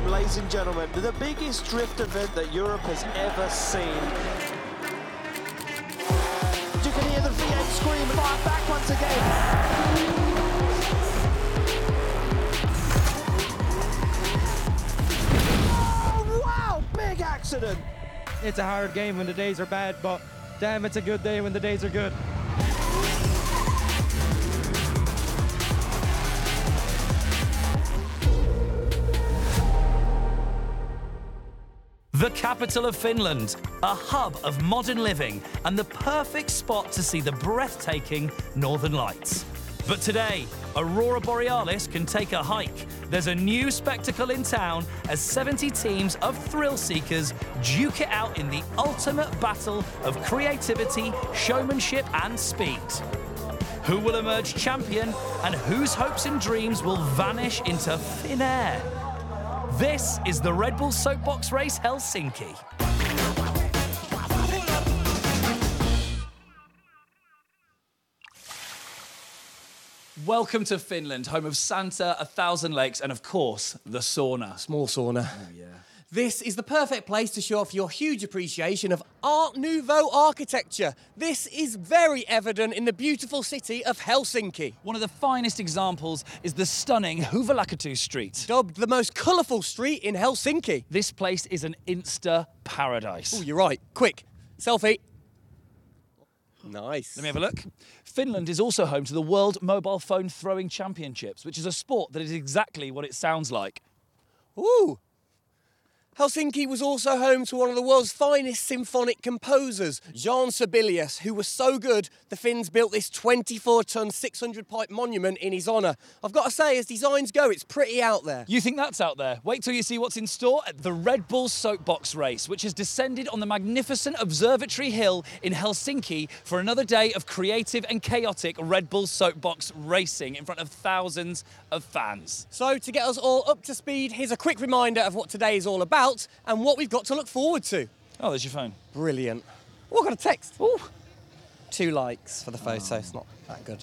ladies and gentlemen, the biggest drift event that Europe has ever seen. You can hear the V8 scream, fire back once again. Oh, wow, big accident. It's a hard game when the days are bad, but damn, it's a good day when the days are good. The capital of Finland, a hub of modern living and the perfect spot to see the breathtaking Northern Lights. But today, Aurora Borealis can take a hike. There's a new spectacle in town as 70 teams of thrill seekers duke it out in the ultimate battle of creativity, showmanship and speed. Who will emerge champion and whose hopes and dreams will vanish into thin air? This is the Red Bull Soapbox Race Helsinki. Welcome to Finland, home of Santa, 1,000 Lakes, and of course, the sauna. Small sauna. Oh, yeah. This is the perfect place to show off your huge appreciation of Art Nouveau architecture. This is very evident in the beautiful city of Helsinki. One of the finest examples is the stunning Huvilakatu Street. Dubbed the most colourful street in Helsinki. This place is an Insta paradise. Oh, you're right. Quick, selfie. Nice. Let me have a look. Finland is also home to the World Mobile Phone Throwing Championships, which is a sport that is exactly what it sounds like. Ooh. Helsinki was also home to one of the world's finest symphonic composers, Jean Sibelius, who was so good the Finns built this 24-ton, 600-pipe monument in his honour. I've got to say, as designs go, it's pretty out there. You think that's out there? Wait till you see what's in store at the Red Bull Soapbox Race, which has descended on the magnificent Observatory Hill in Helsinki for another day of creative and chaotic Red Bull Soapbox racing in front of thousands of fans. So, to get us all up to speed, here's a quick reminder of what today is all about and what we've got to look forward to. Oh, there's your phone. Brilliant. Oh, I got a text. Ooh. 2 likes for the photo. It's not that good.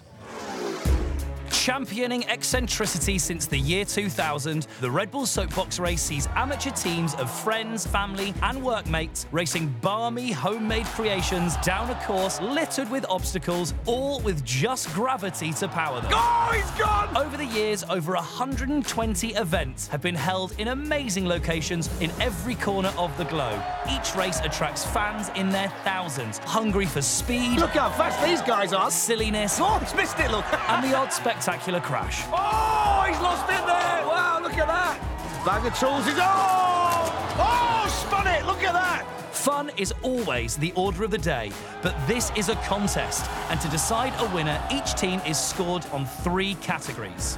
Championing eccentricity since the year 2000, the Red Bull Soapbox Race sees amateur teams of friends, family and workmates racing balmy homemade creations down a course littered with obstacles, all with just gravity to power them. Oh, he's gone! Over the years, over 120 events have been held in amazing locations in every corner of the globe. Each race attracts fans in their thousands, hungry for speed. Look how fast these guys are. Silliness. Oh, he's missed it, look. And the odd spectacular crash. Oh, he's lost it there. Wow, look at that. Bag of tools is... Oh, spun it. Look at that. Fun is always the order of the day, but this is a contest, and to decide a winner, each team is scored on 3 categories.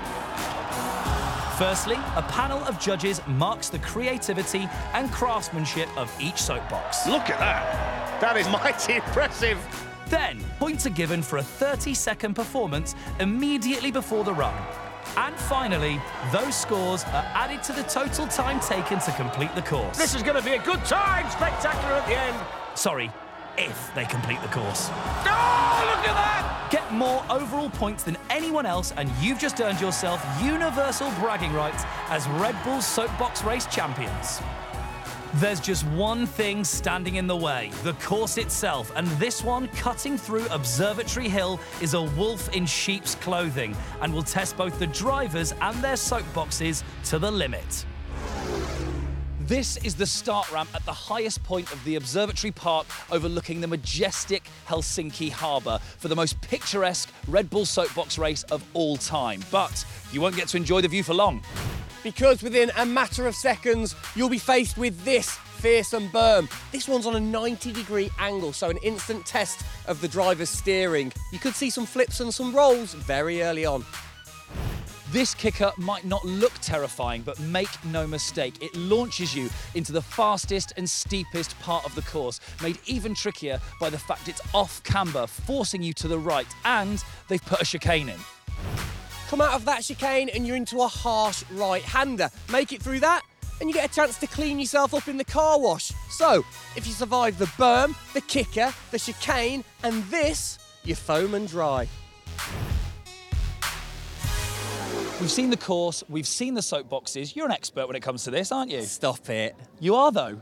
Firstly, a panel of judges marks the creativity and craftsmanship of each soapbox. Look at that. That is mighty impressive. Then, points are given for a 30-second performance immediately before the run. And finally, those scores are added to the total time taken to complete the course. This is going to be a good time. Spectacular at the end. Sorry, if they complete the course. Oh, look at that. Get more overall points than anyone else, and you've just earned yourself universal bragging rights as Red Bull Soapbox Race champions. There's just one thing standing in the way, the course itself, and this one, cutting through Observatory Hill, is a wolf in sheep's clothing and will test both the drivers and their soapboxes to the limit. This is the start ramp at the highest point of the Observatory Park overlooking the majestic Helsinki harbour for the most picturesque Red Bull Soapbox race of all time. But you won't get to enjoy the view for long. Because within a matter of seconds, you'll be faced with this fearsome berm. This one's on a 90-degree angle, so an instant test of the driver's steering. You could see some flips and some rolls very early on. This kicker might not look terrifying, but make no mistake, it launches you into the fastest and steepest part of the course, made even trickier by the fact it's off camber, forcing you to the right, and they've put a chicane in. Come out of that chicane and you're into a harsh right-hander. Make it through that and you get a chance to clean yourself up in the car wash. So, if you survive the berm, the kicker, the chicane and this, you're foam and dry. We've seen the course, we've seen the soapboxes. You're an expert when it comes to this, aren't you? Stop it. You are, though.